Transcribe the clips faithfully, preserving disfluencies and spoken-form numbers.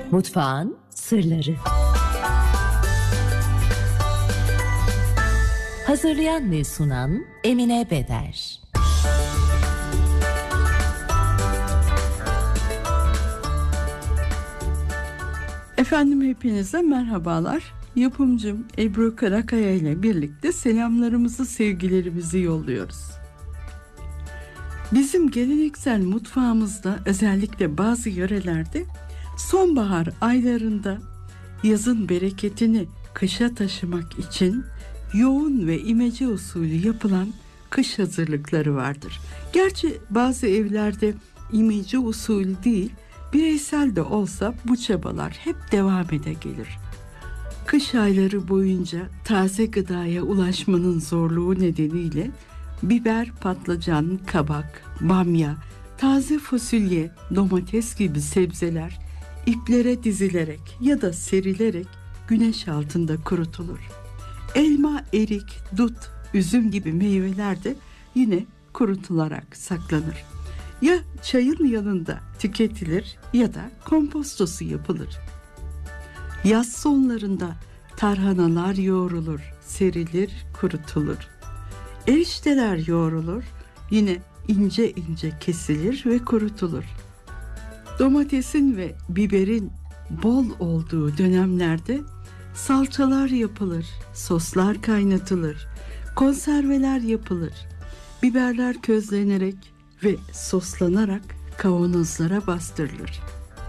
Mutfağın sırları. Hazırlayan ve sunan Emine Beder. Efendim hepinize merhabalar. Yapımcım Ebru Karakaya ile birlikte selamlarımızı, sevgilerimizi yolluyoruz. Bizim geleneksel mutfağımızda, özellikle bazı yörelerde sonbahar aylarında yazın bereketini kışa taşımak için yoğun ve imece usulü yapılan kış hazırlıkları vardır. Gerçi bazı evlerde imece usulü değil, bireysel de olsa bu çabalar hep devam ede gelir. Kış ayları boyunca taze gıdaya ulaşmanın zorluğu nedeniyle biber, patlıcan, kabak, bamya, taze fasulye, domates gibi sebzeler iplere dizilerek ya da serilerek güneş altında kurutulur. Elma, erik, dut, üzüm gibi meyveler de yine kurutularak saklanır. Ya çayın yanında tüketilir ya da kompostosu yapılır. Yaz sonlarında tarhanalar yoğrulur, serilir, kurutulur. Erişteler yoğrulur, yine ince ince kesilir ve kurutulur. Domatesin ve biberin bol olduğu dönemlerde salçalar yapılır, soslar kaynatılır, konserveler yapılır. Biberler közlenerek ve soslanarak kavanozlara bastırılır.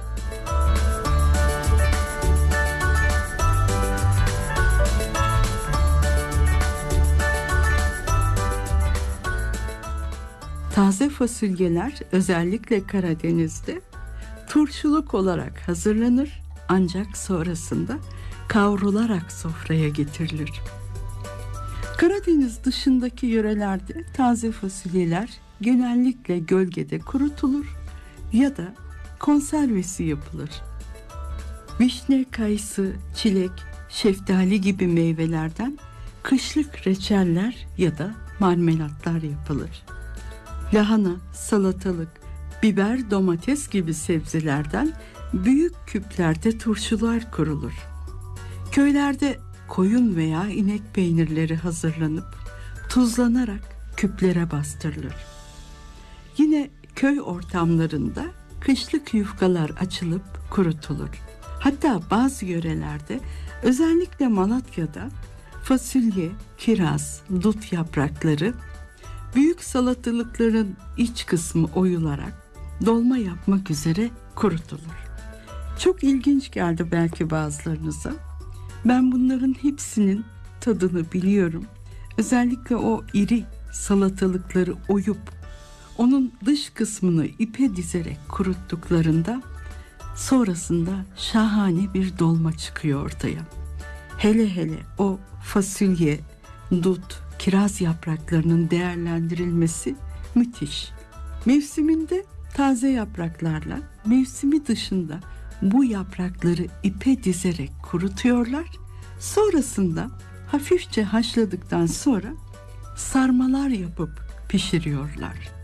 Taze fasulyeler özellikle Karadeniz'de turşuluk olarak hazırlanır, ancak sonrasında kavrularak sofraya getirilir. Karadeniz dışındaki yörelerde taze fasulyeler genellikle gölgede kurutulur ya da konservesi yapılır. Vişne, kayısı, çilek, şeftali gibi meyvelerden kışlık reçeller ya da marmelatlar yapılır. Lahana, salatalık, biber, domates gibi sebzelerden büyük küplerde turşular kurulur. Köylerde koyun veya inek peynirleri hazırlanıp tuzlanarak küplere bastırılır. Yine köy ortamlarında kışlık yufkalar açılıp kurutulur. Hatta bazı yörelerde, özellikle Malatya'da fasulye, kiraz, dut yaprakları büyük salatalıkların iç kısmı oyularak dolma yapmak üzere kurutulur. Çok ilginç geldi belki bazılarınıza. Ben bunların hepsinin tadını biliyorum. Özellikle o iri salatalıkları oyup onun dış kısmını ipe dizerek kuruttuklarında sonrasında şahane bir dolma çıkıyor ortaya. Hele hele o fasulye, dut, kiraz yapraklarının değerlendirilmesi müthiş. Mevsiminde taze yapraklarla, mevsimi dışında bu yaprakları ipe dizerek kurutuyorlar. Sonrasında hafifçe haşladıktan sonra sarmalar yapıp pişiriyorlar.